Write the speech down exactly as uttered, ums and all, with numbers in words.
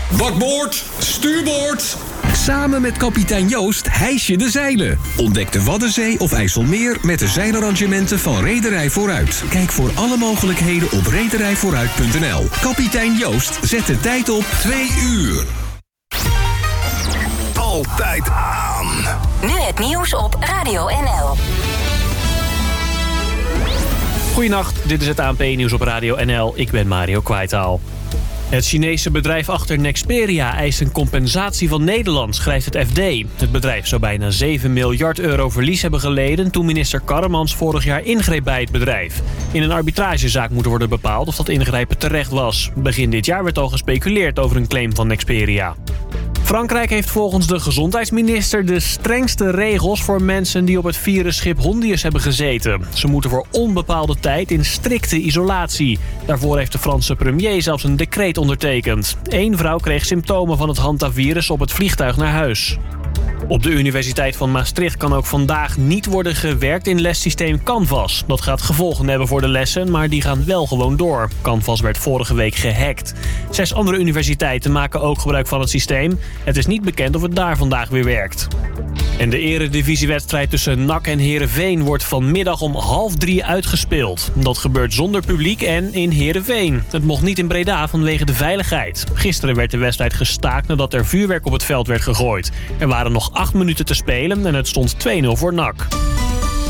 Bakboord, stuurboord. Samen met kapitein Joost hijs je de zeilen. Ontdek de Waddenzee of IJsselmeer met de zeilarrangementen van Rederij Vooruit. Kijk voor alle mogelijkheden op rederij vooruit punt n l. Kapitein Joost zet de tijd op twee uur. Altijd aan. Nu het nieuws op Radio N L. Goedenacht, dit is het A N P-nieuws op Radio N L. Ik ben Mario Kwaitaal. Het Chinese bedrijf achter Nexperia eist een compensatie van Nederland, schrijft het F D. Het bedrijf zou bijna zeven miljard euro verlies hebben geleden toen minister Karremans vorig jaar ingreep bij het bedrijf. In een arbitragezaak moet worden bepaald of dat ingrijpen terecht was. Begin dit jaar werd al gespeculeerd over een claim van Nexperia. Frankrijk heeft volgens de gezondheidsminister de strengste regels voor mensen die op het virusschip Hondius hebben gezeten. Ze moeten voor onbepaalde tijd in strikte isolatie. Daarvoor heeft de Franse premier zelfs een decreet ondertekend. Eén vrouw kreeg symptomen van het hantavirus op het vliegtuig naar huis. Op de Universiteit van Maastricht kan ook vandaag niet worden gewerkt in lessysteem Canvas. Dat gaat gevolgen hebben voor de lessen, maar die gaan wel gewoon door. Canvas werd vorige week gehackt. Zes andere universiteiten maken ook gebruik van het systeem. Het is niet bekend of het daar vandaag weer werkt. En de eredivisiewedstrijd tussen N A C en Heerenveen wordt vanmiddag om half drie uitgespeeld. Dat gebeurt zonder publiek en in Heerenveen. Het mocht niet in Breda vanwege de veiligheid. Gisteren werd de wedstrijd gestaakt nadat er vuurwerk op het veld werd gegooid. Er waren nog acht minuten te spelen en het stond twee nul voor N A C.